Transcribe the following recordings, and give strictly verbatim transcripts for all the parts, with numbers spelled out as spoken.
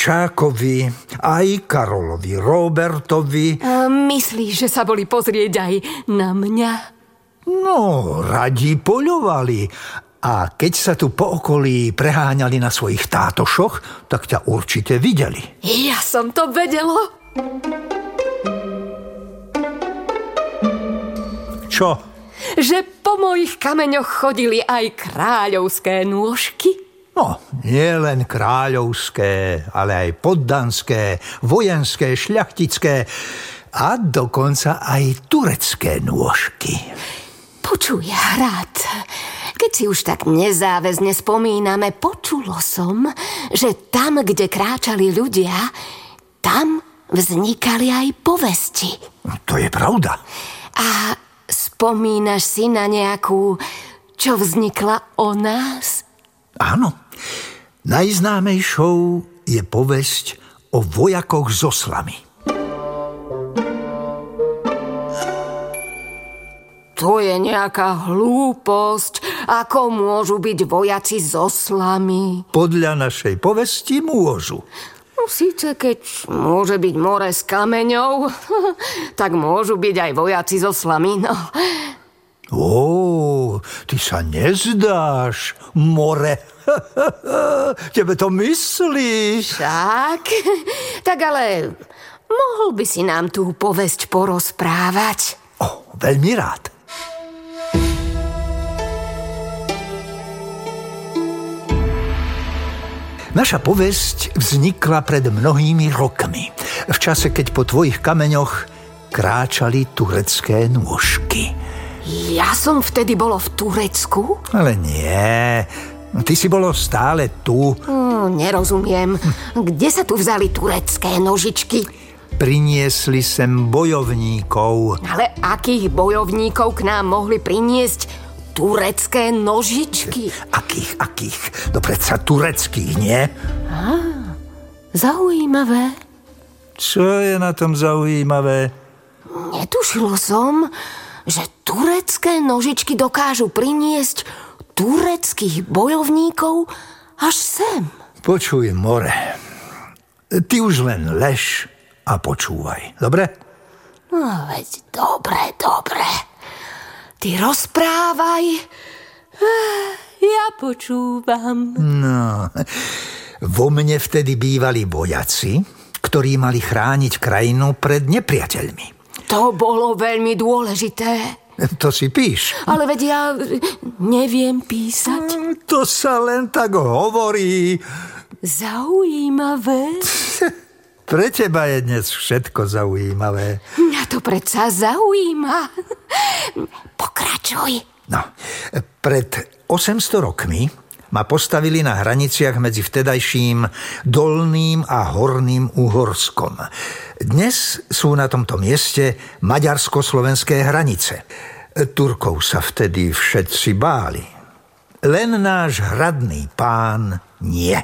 Šákovi, aj Karolovi Robertovi. A myslíš, že sa boli pozrieť aj na mňa? No, radi poľovali. A keď sa tu po okolí preháňali na svojich tátošoch, tak ťa určite videli. Ja som to vedela. Čo? Že po mojich kameňoch chodili aj kráľovské nôžky. No, nie len kráľovské, ale aj poddanské, vojenské, šľachtické a dokonca aj turecké nôžky. Počuj, hrad, keď si už tak nezáväzne spomíname, počulo som, že tam, kde kráčali ľudia, tam vznikali aj povesti. To je pravda. A spomínaš si na nejakú, čo vznikla o nás? Áno. Najznámejšou je povesť o vojakoch s oslami. To je nejaká hlúposť. Ako môžu byť vojaci s oslami? Podľa našej povesti môžu. No, síce keď môže byť more s kameňou, tak môžu byť aj vojaci s oslami, no. Ó, ty sa nezdáš, more. Tebe to myslíš? Tak, tak ale mohol by si nám tú povesť porozprávať? Ó, veľmi rád. Naša povesť vznikla pred mnohými rokmi, v čase, keď po tvojich kameňoch kráčali turecké nôžky. Ja som vtedy bolo v Turecku? Ale nie, ty si bolo stále tu. Hmm, nerozumiem. Kde sa tu vzali turecké nožičky? Priniesli sem bojovníkov. Ale akých bojovníkov k nám mohli priniesť turecké nožičky? Akých, akých? No predsa tureckých, nie? Á, zaujímavé. Čo je na tom zaujímavé? Netušilo som, že turecké nožičky dokážu priniesť tureckých bojovníkov až sem. Počuj, more, ty už len lež a počúvaj, dobre? No veď dobre, dobre. Ty rozprávaj, ja počúvam. No, vo mne vtedy bývali vojaci, ktorí mali chrániť krajinu pred nepriateľmi. To bolo veľmi dôležité. To si píš. Ale veď ja neviem písať. To sa len tak hovorí. Zaujímavé. Pre teba je dnes všetko zaujímavé. Mňa to predsa zaujíma. Pokračuj. No, pred osemsto rokmi ma postavili na hraniciach medzi vtedajším Dolným a Horným Uhorskom. Dnes sú na tomto mieste maďarsko-slovenské hranice. Turkov sa vtedy všetci báli. Len náš hradný pán nie.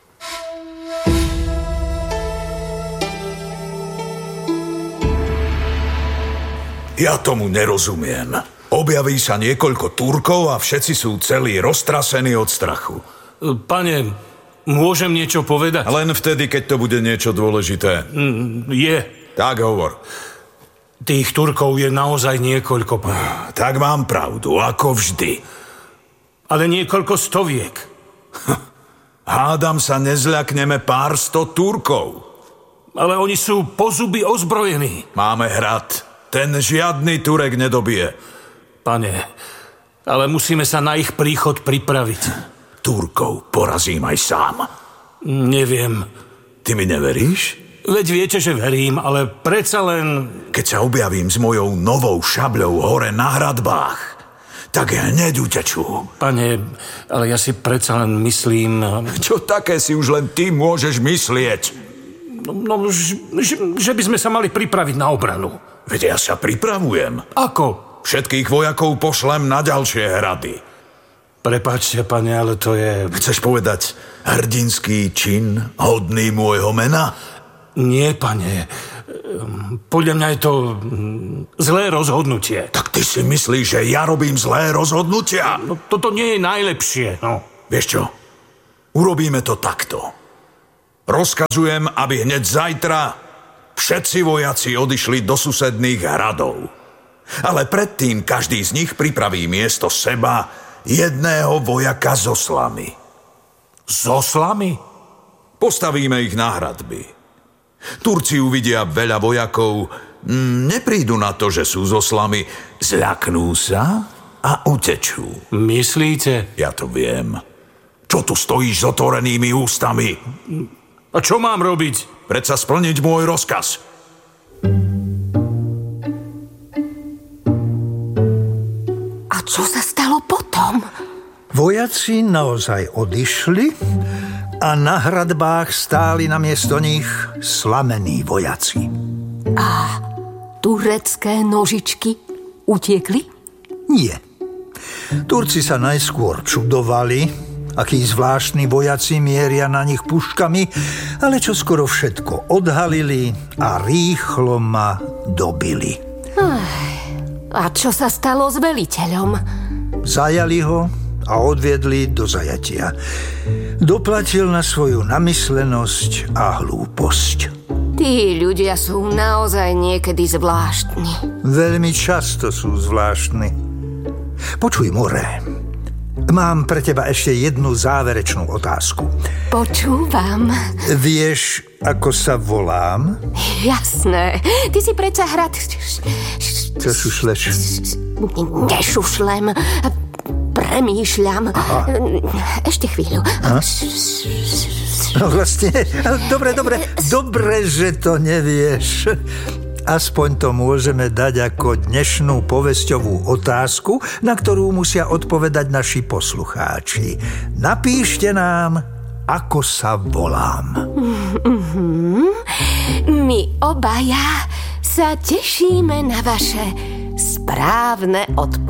Ja tomu nerozumiem. Objaví sa niekoľko Turkov a všetci sú celí roztrasení od strachu. Pane, môžem niečo povedať? Len vtedy, keď to bude niečo dôležité. Mm, je. Tak hovor. Tých Turkov je naozaj niekoľko, pane. Tak mám pravdu, ako vždy. Ale niekoľko stoviek. Hádam sa nezľakneme pár sto Turkov. Ale oni sú po zuby ozbrojení. Máme hrad. Ten žiadny Turek nedobije. Pane, ale musíme sa na ich príchod pripraviť. Turkov porazím aj sám. Neviem. Ty mi neveríš? Veď viete, že verím, ale predsa len... Keď sa objavím s mojou novou šabľou hore na hradbách, tak hneď utečú. Pane, ale ja si predsa len myslím... Čo také si už len ty môžeš myslieť? No, no že, že by sme sa mali pripraviť na obranu. Veď ja sa pripravujem. Ako? Všetkých vojakov pošlem na ďalšie hrady. Prepáčte, pane, ale to je... Chceš povedať hrdinský čin hodný môjho mena? Nie, pane. Podľa mňa je to zlé rozhodnutie. Tak ty si myslíš, že ja robím zlé rozhodnutia? No, toto nie je najlepšie, no. Vieš čo? Urobíme to takto. Rozkazujem, aby hneď zajtra všetci vojaci odišli do susedných hradov. Ale predtým každý z nich pripraví miesto seba jedného vojaka s oslami. S oslami? Postavíme ich na hradby. Turci uvidia veľa vojakov, neprídu na to, že sú s oslami, zľaknú sa a utečú. Myslíte? Ja to viem. Čo tu stojíš s otvorenými ústami? A čo mám robiť? Predsa splniť môj rozkaz. A čo sa stalo potom? Vojaci naozaj odišli a na hradbách stáli namiesto nich slamení vojaci. A turecké nožičky utiekli? Nie. Turci sa najskôr čudovali, akí zvláštni vojaci mieria na nich puškami, ale čo skoro všetko odhalili a rýchlo ma dobili. A čo sa stalo s veliteľom? Zajali ho a odviedli do zajatia. Doplatil na svoju namyslenosť a hlúposť. Tí ľudia sú naozaj niekedy zvláštni. Veľmi často sú zvláštni. Počuj, More, mám pre teba ešte jednu záverečnú otázku. Počúvam. Vieš, ako sa volám? Jasné. Ty si predsa hrad... Čo šušleš? Nešušlem. Premýšľam. Aha. Ešte chvíľu. Aha. No vlastne, dobre, dobre, dobre, že to nevieš. Aspoň to môžeme dať ako dnešnú povesťovú otázku, na ktorú musia odpovedať naši poslucháči. Napíšte nám, ako sa volám. Mm-hmm. My obaja sa tešíme na vaše správne odpovede.